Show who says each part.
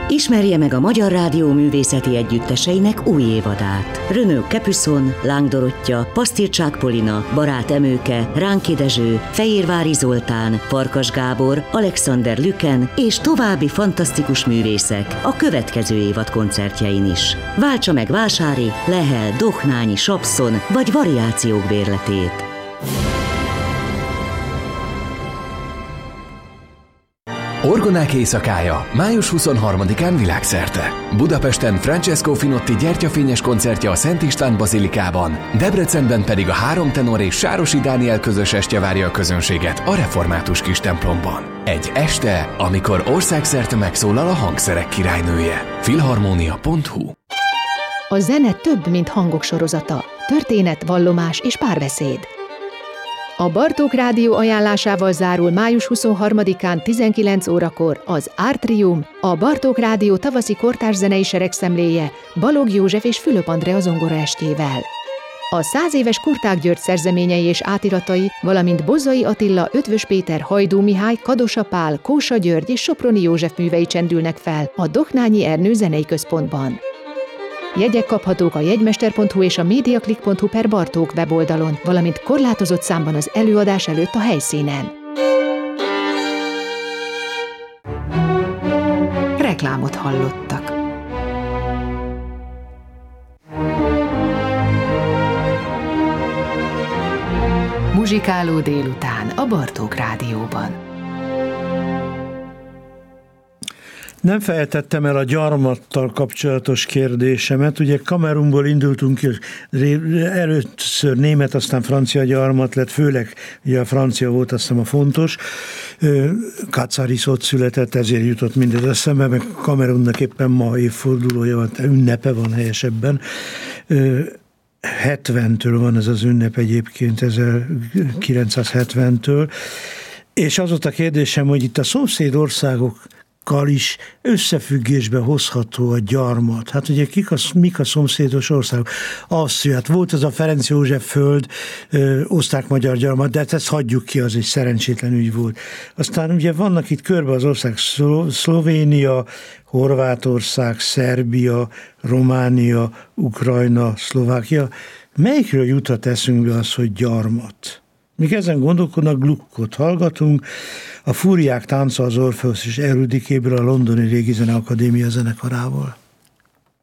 Speaker 1: Ismerje meg a Magyar Rádió művészeti együtteseinek új évadát. Renaud Capuçon, Láng Dorottya, Pasztircsák Polina, Barát Emőke, Ránki Dezső, Fejérvári Zoltán, Farkas Gábor, Alexander Lüken és további fantasztikus művészek a következő évad koncertjein is. Váltsa meg Vásári, Lehel, Dohnányi, Sapszon vagy Variációk bérletét.
Speaker 2: Orgonák éjszakája május 23-án világszerte. Budapesten Francesco Finotti gyertyafényes koncertje a Szent István Bazilikában, Debrecenben pedig a háromtenor és Sárosi Dániel közös estje várja a közönséget a református kistemplomban. Egy este, amikor országszerte megszólal a hangszerek királynője. Filharmonia.hu.
Speaker 3: A zene több, mint hangok sorozata. Történet, vallomás és párbeszéd. A Bartók Rádió ajánlásával zárul május 23-án 19 órakor az Artrium, a Bartók Rádió tavaszi kortárs zenei seregszemléje Balogh József és Fülöp Andrea zongoraestjével. A 100 éves Kurták György szerzeményei és átiratai, valamint Bozzai Attila, Ötvös Péter, Hajdú Mihály, Kadosa Pál, Kósa György és Soproni József művei csendülnek fel a Dohnányi Ernő Zenei Központban. Jegyek kaphatók a jegymester.hu és a mediaclick.hu/Bartók weboldalon, valamint korlátozott számban az előadás előtt a helyszínen. Reklámot hallottak. Muzsikáló délután a Bartók Rádióban.
Speaker 4: Nem fejtettem el a gyarmattal kapcsolatos kérdésemet. Ugye Kamerunból indultunk, először német, aztán francia gyarmat lett, főleg ugye a francia volt azt hiszem a fontos. Kácáris ott született, ezért jutott mindez eszembe, meg Kamerunnak éppen ma évfordulója van, ünnepe van helyesebben. 70-től van ez az ünnep egyébként, 1970-től. És az volt a kérdésem, hogy itt a szomszédországok is összefüggésbe hozható a gyarmat. Hát ugye mik a szomszédos országok? Ausztriát, volt az a Ferenc József föld, osztrák-magyar gyarmat, de ezt hagyjuk ki, az egy szerencsétlen ügy volt. Aztán ugye vannak itt körbe az ország Szlovénia, Horvátország, Szerbia, Románia, Ukrajna, Szlovákia. Melyikről juthat eszünkbe az, hogy gyarmat? Míg ezen gondolkodnak, Gluckot hallgatunk, a Fúriák tánca az Orfeusz és Eurydikéből, a Londoni Régi Zeneakadémia zenekarával.